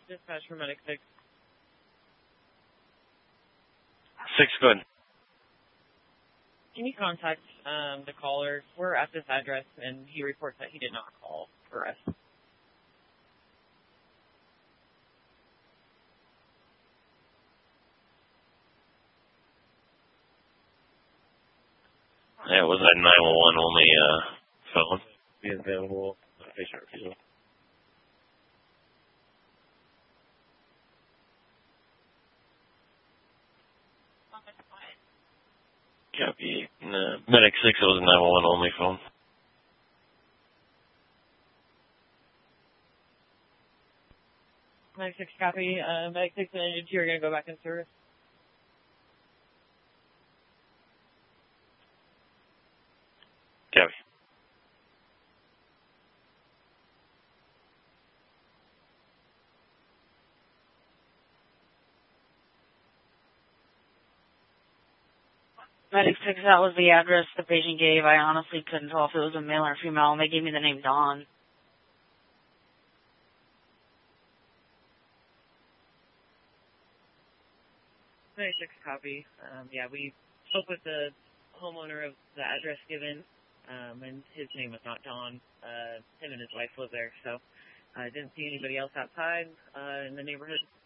Dispatch for Medic 6. 6, good. Can you contact the caller? We're at this address, and he reports that he did not call for us. Yeah, was that 911 only phone? Be available. Patient refusal. Copy. Medic 6, it was a 911 only phone. Medic 6 copy. Medic 6 and Engine 2 are going to go back in service. Copy. Medic 6, that was the address the patient gave. I honestly couldn't tell if it was a male or female, and they gave me the name Dawn. Medic 6 copy. Yeah, we spoke with the homeowner of the address given, and his name was not Dawn. Him and his wife live there, so I didn't see anybody else outside in the neighborhood.